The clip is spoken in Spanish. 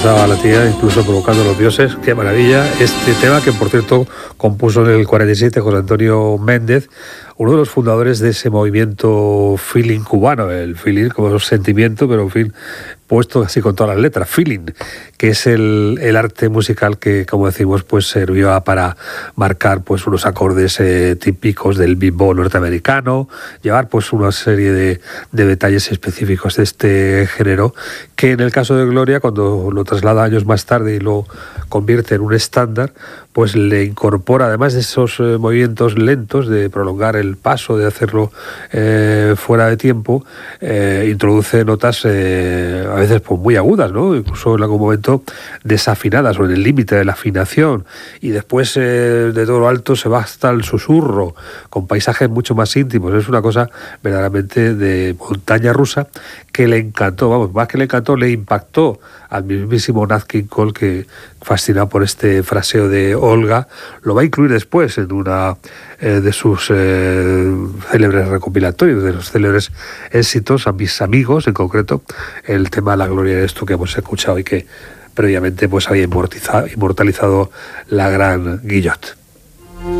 A la tía, incluso provocando a los dioses. Qué maravilla este tema, que por cierto compuso en el 47 José Antonio Méndez, uno de los fundadores de ese movimiento feeling cubano, el feeling como sentimiento, pero en fin, puesto así con todas las letras, feeling, que es el arte musical que, como decimos, pues sirvió para marcar pues unos acordes típicos del bebop norteamericano, llevar pues una serie de detalles específicos de este género, que en el caso de Gloria, cuando lo traslada años más tarde y lo convierte en un estándar, pues le incorpora, además de esos movimientos lentos, de prolongar el paso, de hacerlo fuera de tiempo, introduce notas a veces pues muy agudas, ¿no? Incluso en algún momento desafinadas o en el límite de la afinación, y después de todo lo alto se va hasta el susurro, con paisajes mucho más íntimos. Es una cosa verdaderamente de montaña rusa que le encantó, vamos, más que le encantó, le impactó al mismísimo Nat King Cole, que, fascinado por este fraseo de Olga, lo va a incluir después en una de sus célebres recopilatorios, de los célebres éxitos, A mis amigos, en concreto, el tema La gloria eres tú, que hemos escuchado y que previamente pues había inmortalizado la gran Guillot.